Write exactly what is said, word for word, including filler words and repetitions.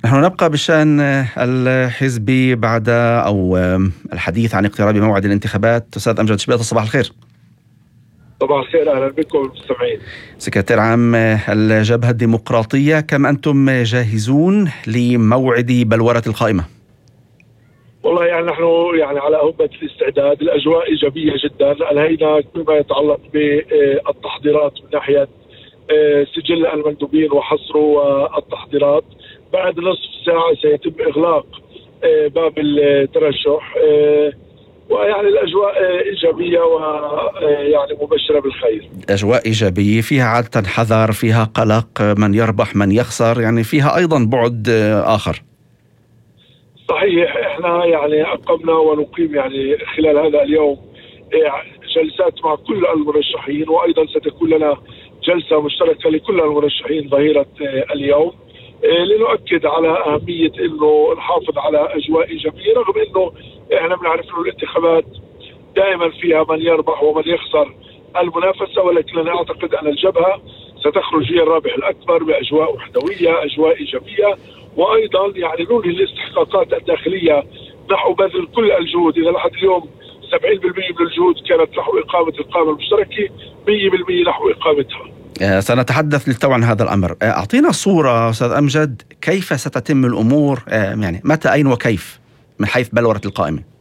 نحن نبقى بشأن الحزبي بعد أو الحديث عن اقتراب موعد الانتخابات. أستاذ أمجد شبيطة، صباح الخير. صباح الخير، أهلا بكم المستمعين. سكرتير عام الجبهة الديمقراطية، كم أنتم جاهزون لموعد بلورة القائمة؟ والله يعني نحن يعني على أهبة الاستعداد، الأجواء إيجابية جدا. أنهينا كل ما يتعلق بالتحضيرات من ناحية سجل المندوبين وحصره والتحضيرات. بعد نصف ساعة سيتم إغلاق باب الترشح، ويعني الأجواء إيجابية ويعني مبشرة بالخير. أجواء إيجابية فيها عادة حذر، فيها قلق، من يربح من يخسر، يعني فيها أيضا بعد آخر. صحيح، احنا يعني أقمنا ونقيم يعني خلال هذا اليوم جلسات مع كل المرشحين، وأيضا ستكون لنا جلسة مشتركة لكل المرشحين ظهيرة اليوم لنؤكد على أهمية أنه نحافظ على أجواء إيجابية، رغم أنه احنا بنعرف أنه الانتخابات دائما فيها من يربح ومن يخسر المنافسة، ولكن أنا أعتقد أن الجبهة ستخرج هي الرابح الأكبر بأجواء وحدوية، أجواء إيجابية، وأيضا يعني ننهي الاستحقاقات الداخلية نحو بذل كل الجهود. إذا لحد اليوم سبعين بالمئة من الجهود كانت نحو إقامة القائمة المشتركة، مئة بالمئة نحو إقامتها. سنتحدث للتو عن هذا الأمر. أعطينا صورة أستاذ أمجد، كيف ستتم الأمور، يعني متى أين وكيف من حيث بلورة القائمة؟